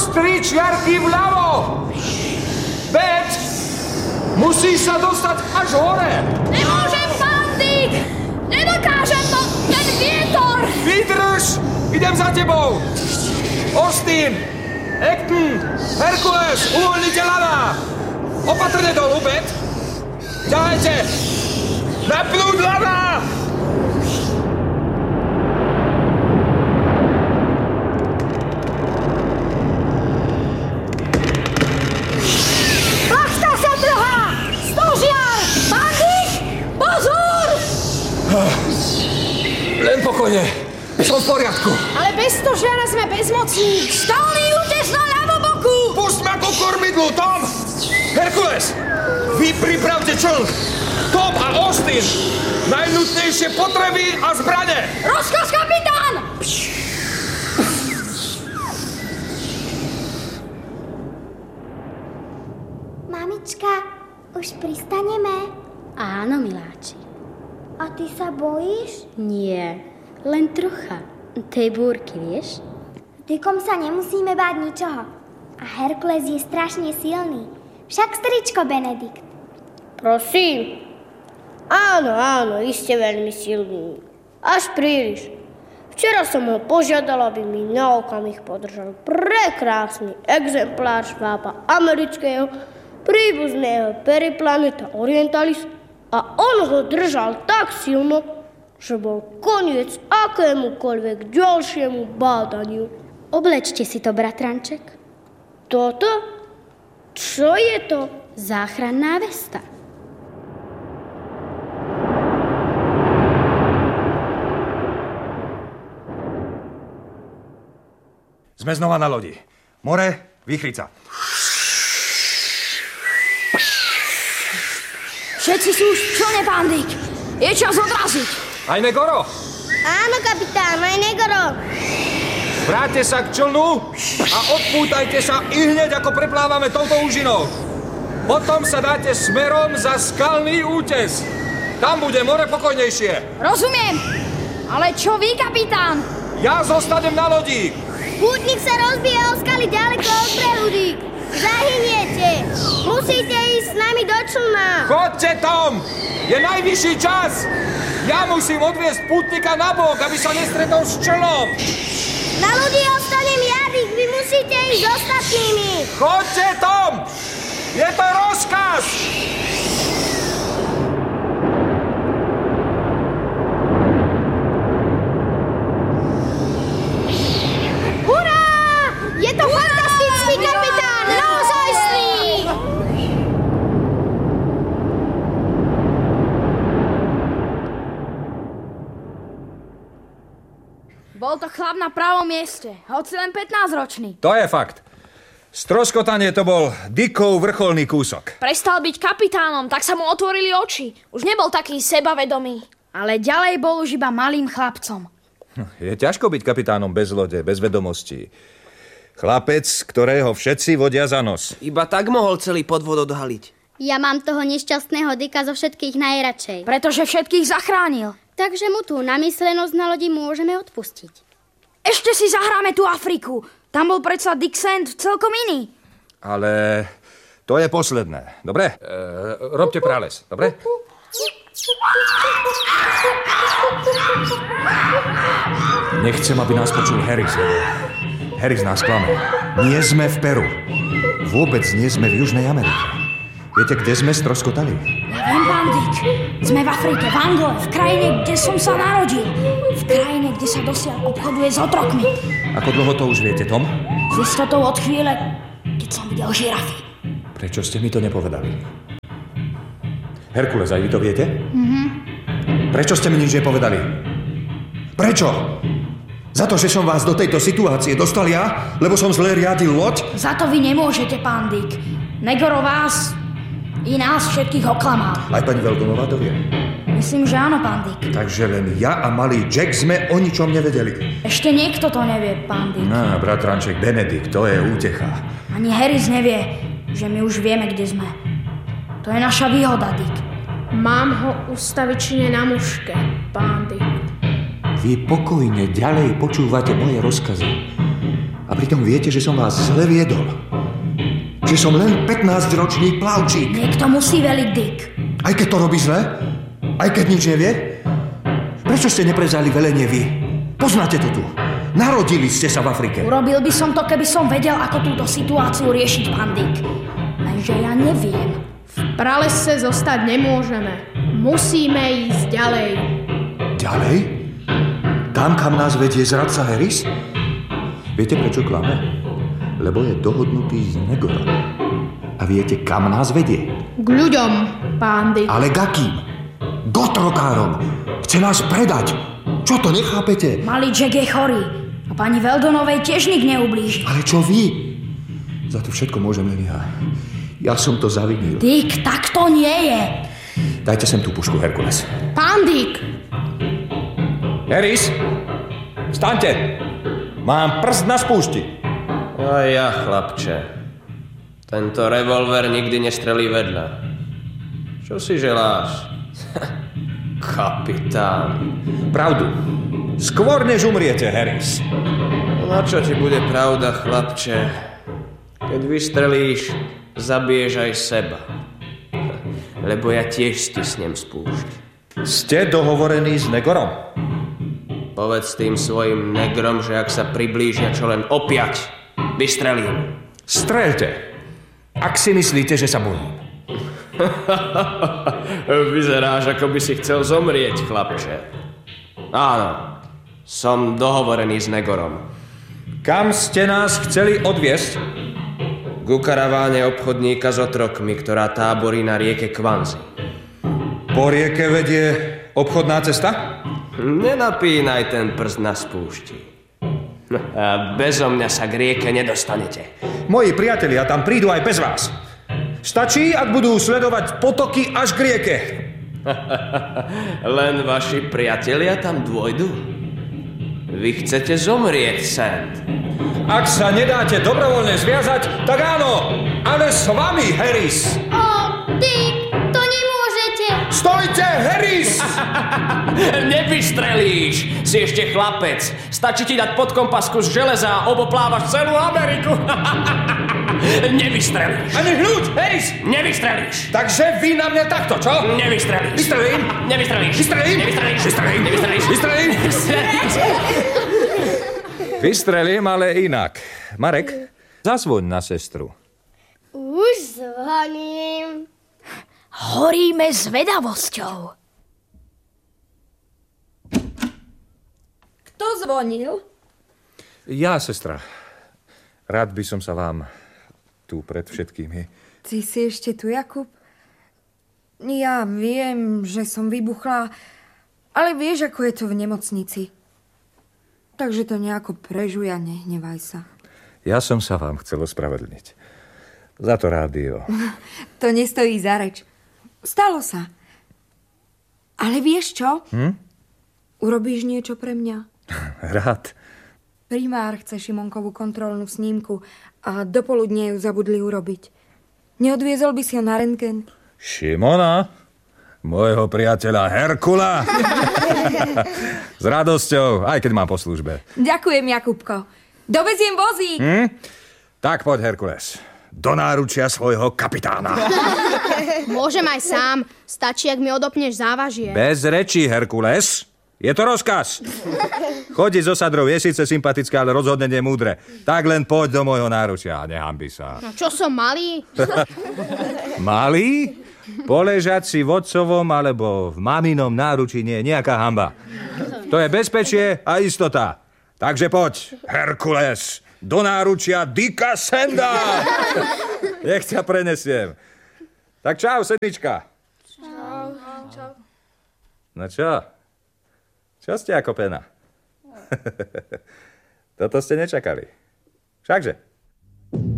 Ostrič čiarky vľavo! Bet! Musíš sa dostať až hore! Nemôžem, pán Dick! Nedokážem to! Ten vietor! Vydrž! Idem za tebou! Austin! Acton! Herkules! Uvoľnite lana! Opatrne dolu, Bet! Ťahajte! Napnúť lana! Plachta sa trhá! Stožiar! Pán Dick! Pozor! Len pokojne. Som v poriadku. Ale bez stožiara sme bezmocní. Stálny útes na ľavoboku! Pusť ma ku kormidlu, Tom! Herkules! Vy pripravte čln! Tom a Austin! Najnutnejšie potreby a zbrane! Rozkaz, kapitán! Mamička, už pristaneme? Áno, miláči. A ty sa bojíš? Nie, len trocha. Tej búrky, vieš? Dickom sa nemusíme báť ničoho. A Herkules je strašne silný. Však stričko Benedikt. Prosím. Áno, iste veľmi silný. Až príliš. Včera som ho požiadal, aby mi na okamih podržal prekrásny exemplár švába amerického príbuzného Periplaneta Orientalis a on ho držal tak silno, že bol koniec akémukoľvek ďalšiemu bádaniu. Oblečte si to, bratranček. Toto? Čo je to? Záchranná vesta. Sme znova na lodi. More, výchrica. Všetci sú už v člne, pán Dick. Je čas odraziť. Aj Negoro! Áno, kapitán, aj Negoro. Vráťte sa k člnu a odpútajte sa ihneď, ako preplávame touto úžinou. Potom sa dáte smerom za skalný útes. Tam bude more pokojnejšie. Rozumiem. Ale čo vy, kapitán? Ja zostanem na lodi. Pútnik sa rozbije o skaly ďaleko od brehu, Dick. Zahyniete. Musíte ísť s nami do člna. Chodte, Tom! Je najvyšší čas! Ja musím odviesť pútnika na bok, aby sa nestretol s člnom. Na lodi ostanem ja, Dick. Vy musíte ísť s ostatnými. Chodte, Tom! Je to rozkaz! Hurá! Je to fantastický, kapitán! Naozajstný! Bol to chlap na pravom mieste, hoci len 15-ročný. To je fakt. Stroskotanie to bol Dickov vrcholný kúsok. Prestal byť kapitánom, tak sa mu otvorili oči. Už nebol taký sebavedomý. Ale ďalej bol už iba malým chlapcom. Je ťažko byť kapitánom bez lode, bez vedomostí. Chlapec, ktorého všetci vodia za nos. Iba tak mohol celý podvod odhaliť. Ja mám toho nešťastného Dicka zo všetkých najradšej. Pretože všetkých zachránil. Takže mu tú namyslenosť na lodi môžeme odpustiť. Ešte si zahráme tú Afriku. Tam bol predsa Dick Sand celkom iný. Ale to je posledné, dobre? Robte prales, dobre? Nechcem, aby nás počul Harris. Harris nás klame. Nie sme v Peru. Vôbec nie sme v Južnej Amerike. Viete, kde sme stroskotali? Ja viem, pán Dick. Sme v Afrike, v Angole, v krajine, kde som sa narodil. V krajine, kde sa dosiaľ obchoduje s otrokmi. Ako dlho to už viete, Tom? S istotou od chvíle, keď som videl žirafy. Prečo ste mi to nepovedali? Herkules, aj vy to viete? Prečo ste mi nič nepovedali? Prečo? Za to, že som vás do tejto situácie dostal ja? Lebo som zle riadil loď? Za to vy nemôžete, pán Dick. Negoro vás i nás všetkých oklamal. Aj pani Veldonová to vie. Myslím, že áno, pán Dick. Takže len ja a malý Jack sme o ničom nevedeli. Ešte niekto to nevie, pán Dick. No, bratranček Benedikt, to je útecha. Ani Harris nevie, že my už vieme, kde sme. To je naša výhoda, Dick. Mám ho ustavične na muške, pán Dick. Vy pokojne ďalej počúvate moje rozkazy. A pritom viete, že som vás zle viedol. Že som len 15-ročný plavčík. Niekto musí veliť, Dick. Aj keď to robí zle? Aj keď nič nevie? Prečo ste neprevzali velenie vy? Poznáte to tu. Narodili ste sa v Afrike. Urobil by som to, keby som vedel, ako túto situáciu riešiť, pán Dick. Lenže ja neviem. V pralese zostať nemôžeme. Musíme ísť ďalej. Ďalej? Tam, kam nás vedie zradca Harris? Viete, prečo klame? Lebo je dohodnutý s Negorom. A viete, kam nás vedie? K ľuďom, pán Dick. Ale k akým? K otrokárom. Chce nás predať. Čo to, nechápete? Malý Jack je chorý. A pani Veldonovej tiež nik neublíži. Ale čo vy? Za to všetko môžem len ja. Ja som to zavinil. Dick, tak to nie je. Dajte sem tú pušku, Herkules. Pán Dick! Harris, vstaňte. Mám prst na spúšti. A ja, chlapče. Tento revolver nikdy nestrelí vedľa. Čo si želáš? Kapitán. Pravdu. Skôr než umriete, Harris. Na čo ti bude pravda, chlapče? Keď vystrelíš, zabiješ aj seba. Lebo ja tiež stisnem spúšť. Ste dohovorení s Negorom? Povedz tým svojim negrom, že ak sa priblížia čo len opiať, vystrelím. Streľte. Ak si myslíte, že sa bojím. Vyzeráš, ako by si chcel zomrieť, chlapče. Áno, som dohovorený s Negorom. Kam ste nás chceli odviesť? Ku karaváne obchodníka s otrokmi, ktorá táborí na rieke Kwanzi. Po rieke vedie obchodná cesta? Nenapínaj ten prst na spúšti. A bezo mňa sa k rieke nedostanete. Moji priatelia tam prídu aj bez vás. Stačí, ak budú sledovať potoky až k rieke. Len vaši priatelia tam dôjdu? Vy chcete zomrieť, Sand. Ak sa nedáte dobrovoľne zviazať, tak áno, ale s vami, Harris. Dick, to nemôžete. Stojte, Harris! Nevystrelíš, si ešte chlapec. Stačí ti dať pod kompasku z železa a oboplávaš celú Ameriku. Nevystrelíš. Ani hľuď, Harris! Nevystrelíš. Takže vy na mňa takto, čo? Nevystrelíš. Vystrelím? Nevystrelíš. Vystrelím? Nevystrelíš. Vystrelím? Nevystrelíš. Vystrelím? Vystrelím, ale inak. Marek, zazvoň na sestru. Už zvoním. Horíme zvedavosťou. Kto zvonil? Ja, sestra. Rád by som sa vám tu pred všetkými. Ty si ešte tu, Jakub? Ja viem, že som vybuchla, ale vieš, ako je to v nemocnici. Takže to nejako prežuj a nehnevaj sa. Ja som sa vám chcel ospravedlniť. Za to rádio. To nestojí za reč. Stalo sa. Ale vieš čo? Urobíš niečo pre mňa? Rád. Primár chce Šimonkovú kontrolnú snímku a dopoludne ju zabudli urobiť. Neodviezol by si ho na rentgen? Šimona? Môjho priateľa Herkula? S radosťou, aj keď mám po službe. Ďakujem, Jakubko. Doveziem vozík. Tak poď, Herkules. Do náručia svojho kapitána. Môžem aj sám. Stačí, ak mi odopneš závažie. Bez rečí, Herkules. Je to rozkaz. Chodiť so sadrou je síce sympatické, ale rozhodne nemúdre. Tak len poď do môjho náručia a nehanbi sa. No, čo som malý? Malý? Poležať si v otcovom alebo v maminom náručí nie je nejaká hanba. To je bezpečie a istota. Takže poď, Herkules, do náručia Dicka Sanda. Nech ťa prenesiem. Tak čau, sedmička. Čau. No čo? Čo ste ako pena? Toto ste nečakali. Všakže?